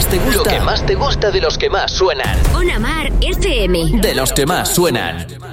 más te gusta. Lo que más te gusta de los que más suenan. On Amar FM. De los que más suenan.